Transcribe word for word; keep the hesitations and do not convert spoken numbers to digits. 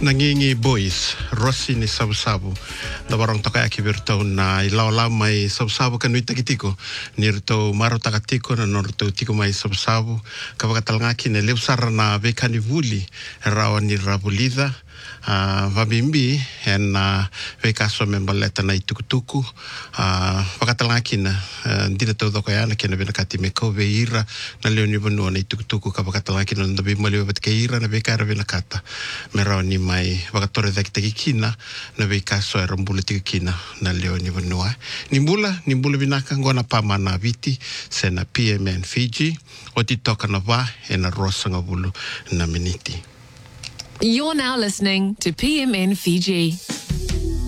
Nangingi boys, Rossi ni sabu-sabu. Da barang toka aki virtau na ilau-lau mai sabu-sabu kan nuita kitiko. Nirto maro takatiko na norto tiko mai sabu-sabu. Kapakatalangaki ne leusara na vekani vuli. Rawa ni rabulida. Uh, Vabimbi en uh, vekaso membaleta na itukutuku uh, pakatalangaki na uh, dina tau doko yana kena vena kati me kau veira na leo ni vanua na itukutuku ka pakatalangaki na ndabi maliwa vat keira na vekara vena kata me rao ni mai vakatore dhaki taki kina na vekaso e rambula tika kina na leo ni vanua nimbula nimbula vinaka ngona pama na viti se na P M N Fiji o titoka na va e na rosanga vulu na miniti. You're now listening to P M N Fiji.